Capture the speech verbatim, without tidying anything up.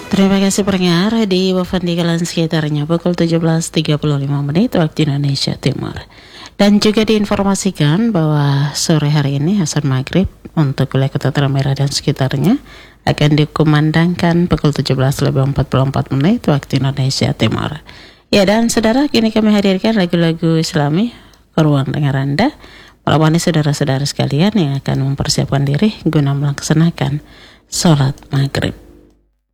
Terima kasih pendengar di Wafan di Galan sekitarnya pukul tujuh belas tiga puluh lima menit waktu Indonesia Timur. Dan juga diinformasikan bahwa sore hari ini azan maghrib untuk wilayah Kota Terang Merah dan sekitarnya akan dikumandangkan pukul tujuh belas lebih empat puluh empat menit waktu Indonesia Timur. Ya, dan saudara, kini kami hadirkan lagu-lagu Islami ke ruang dengar Anda. Melayani saudara-saudara sekalian yang akan mempersiapkan diri guna melaksanakan sholat maghrib.